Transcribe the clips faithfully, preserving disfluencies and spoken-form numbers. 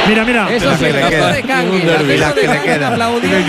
Mira, mira. Eso sí, el acto de Cangui. Las que le quedan.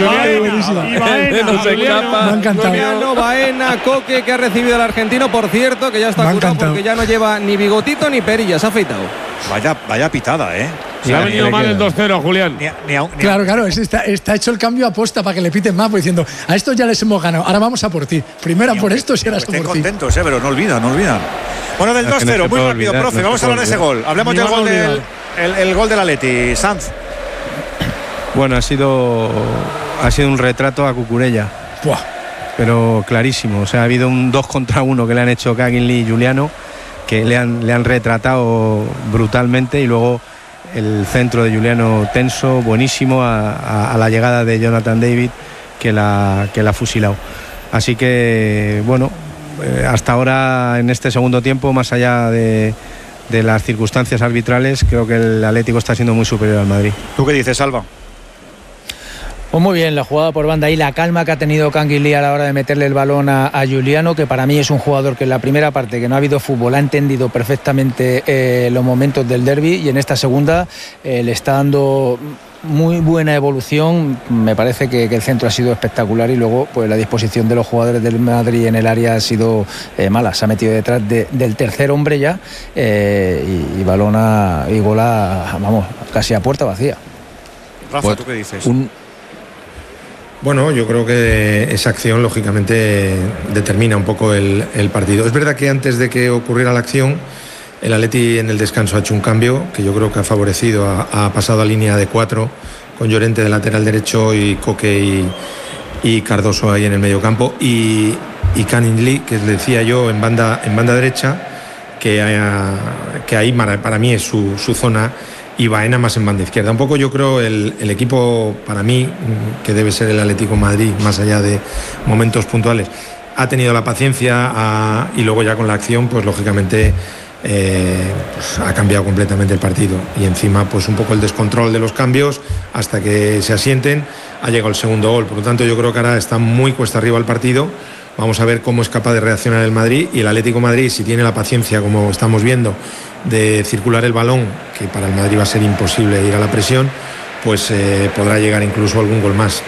Y Baena, no se escapa. Me ha encantado. Juliano, Baena, Coque, que ha recibido al argentino, por cierto, que ya está Me ha curado encantado. porque ya no lleva ni bigotito ni perilla, se ha afeitado. Vaya, vaya pitada, ¿eh? Le ha venido mal el dos cero, Julián. Ni a- ni a- ni a- Claro, claro, es- está, está hecho el cambio aposta para que le piten más, pues diciendo, a estos ya les hemos ganado, ahora vamos a por ti. Primero ni por aunque- estos y ahora aunque estén por ti. contentos, ¿eh? Pero no olvidan, no olvidan. Bueno, del Es que dos no cero, se muy puede rápido, olvidar, profe. no se Vamos a puede hablar de ese olvidar. gol. Hablemos Ni del va a gol del olvidar. el, el gol del Atleti. Sanz. Bueno, ha sido, ha sido un retrato a Cucurella. Buah. Pero clarísimo. O sea, ha habido un dos contra uno que le han hecho Cagginley y Juliano, que le han, le han retratado brutalmente, y luego el centro de Juliano tenso, buenísimo, a, a, a la llegada de Jonathan David, que la, que la ha fusilado. Así que, bueno, eh, hasta ahora en este segundo tiempo, más allá de, de las circunstancias arbitrales, creo que el Atlético está siendo muy superior al Madrid. ¿Tú qué dices, Alba? Pues muy bien, la jugada por banda y la calma que ha tenido Cangui a la hora de meterle el balón a, a Juliano, que para mí es un jugador que en la primera parte, que no ha habido fútbol, ha entendido perfectamente eh, los momentos del derbi, y en esta segunda eh, le está dando muy buena evolución. Me parece que, que el centro ha sido espectacular, y luego pues la disposición de los jugadores del Madrid en el área ha sido eh, mala. Se ha metido detrás de, del tercer hombre ya, eh, y, y balón a, y gol a, vamos, casi a puerta vacía. Rafa, Pues, ¿tú qué dices? Un, Bueno, yo creo que esa acción lógicamente determina un poco el, el partido. Es verdad que antes de que ocurriera la acción, el Atleti en el descanso ha hecho un cambio que yo creo que ha favorecido, ha, ha pasado a línea de cuatro con Llorente de lateral derecho y Coque y, y Cardoso ahí en el medio campo, y, y Cagginley, que les decía yo, en banda, en banda derecha, que, haya, que ahí para, para mí es su, su zona, y Baena más en banda izquierda. Un poco yo creo el, el equipo, para mí, que debe ser el Atlético de Madrid, más allá de momentos puntuales, ha tenido la paciencia a, y luego ya con la acción, pues lógicamente eh, pues, ha cambiado completamente el partido, y encima pues un poco el descontrol de los cambios hasta que se asienten, ha llegado el segundo gol. Por lo tanto, yo creo que ahora está muy cuesta arriba el partido. Vamos a ver cómo es capaz de reaccionar el Madrid, y el Atlético de Madrid, si tiene la paciencia, como estamos viendo, de circular el balón, que para el Madrid va a ser imposible ir a la presión, pues eh, podrá llegar incluso algún gol más.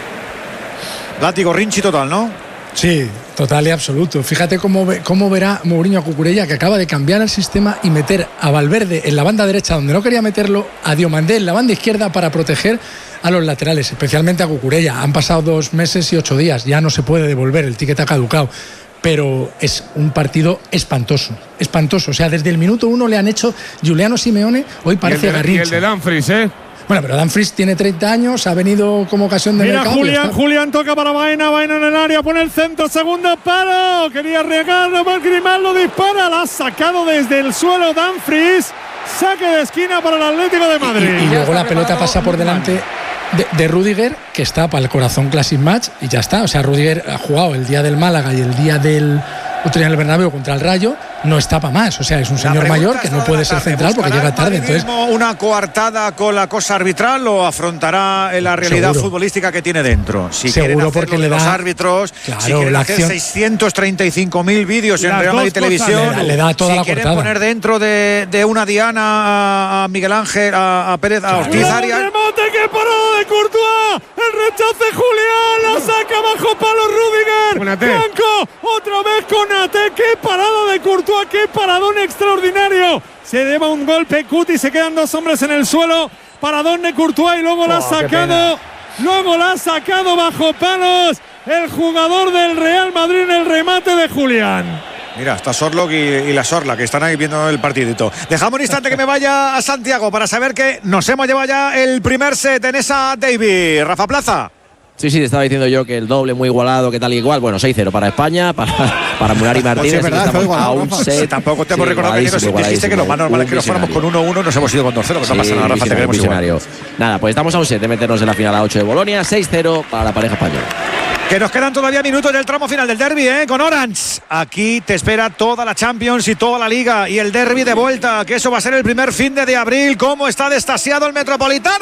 Látigo, Rinchi total, ¿no? Sí, total y absoluto. Fíjate cómo, ve, cómo verá Mourinho a Cucurella, que acaba de cambiar el sistema y meter a Valverde en la banda derecha donde no quería meterlo, a Diomandé en la banda izquierda para proteger a los laterales, especialmente a Cucurella. Han pasado dos meses y ocho días, ya no se puede devolver, el ticket ha caducado. Pero es un partido espantoso, espantoso. O sea, desde el minuto uno le han hecho Giuliano Simeone, hoy parece y el de, Garrincha. Y el de Dumfries, ¿eh? Bueno, pero Dumfries tiene treinta años, ha venido como ocasión de Mira, mercado. Julián, Julián toca para Baena, Baena en el área, pone el centro, segundo paro. Quería arriesgarlo, Grimaldo dispara, la ha sacado desde el suelo Dumfries. Saque de esquina para el Atlético de Madrid. Y, y, y luego la pelota pasa por delante de, de Rüdiger, que está para el Corazón Classic Match, y ya está. O sea, Rüdiger ha jugado el día del Málaga y el día del otro día en el Bernabéu contra el Rayo, no está para más. O sea, es un señor mayor que no puede ser central porque llega tarde. Entonces, ¿una coartada con la cosa arbitral o afrontará la realidad seguro. futbolística que tiene dentro? Si Seguro, porque le da los árbitros, claro, si quieren la hacer acción, seiscientos treinta y cinco mil vídeos en Las Real Madrid dos cosas, Televisión, le da, le da toda si la quieren cortada. poner dentro de, de una diana a, a Miguel Ángel, a, a Pérez, a Ortiz ¡Cuidado, Arias. el remate, qué parada de Courtois! El rechace Julián, la saca bajo palo Rüdiger. Buenate. Blanco, otra vez con Ate, qué parada de Courtois, qué paradón extraordinario. Se lleva un golpe Cuti, se quedan dos hombres en el suelo. Paradón de Courtois y luego la ha Oh, qué sacado, luego la ha sacado bajo palos el jugador del Real Madrid en el remate de Julián. Mira, está Sorlock y, y la Sorla, que están ahí viendo el partidito. Dejamos un instante que me vaya a Santiago para saber que nos hemos llevado ya el primer set en esa Davis. Rafa Plaza. Sí, sí, te estaba diciendo yo que el doble muy igualado, que tal y igual. Bueno, seis cero para España, para, para Munari Martínez. Pues sí, verdad, y que estamos igualado, a un Rafa. set. Sí, tampoco te hemos sí, recordado que dijiste que lo más normal es que nos fuéramos con uno uno, nos hemos ido con dos cero, que no pasa nada, Rafa, te queremos igual. Nada, pues estamos a un set de meternos en la final a ocho de Bolonia, seis cero para la pareja española. Que nos quedan todavía minutos del tramo final del derbi, ¿eh? Con Orange. Aquí te espera toda la Champions y toda la Liga. Y el derbi de vuelta, que eso va a ser el primer fin de, de abril. ¿Cómo está destasiado el Metropolitano,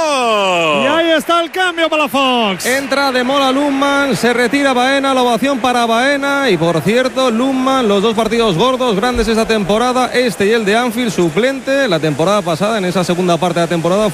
Hugo? Y ahí está el cambio para Fox. Entra de Mola Lundman, se retira Baena, la ovación para Baena. Y por cierto, Lundman, los dos partidos gordos, grandes esta temporada, este y el de Anfield, suplente. La temporada pasada, en esa segunda parte de la temporada,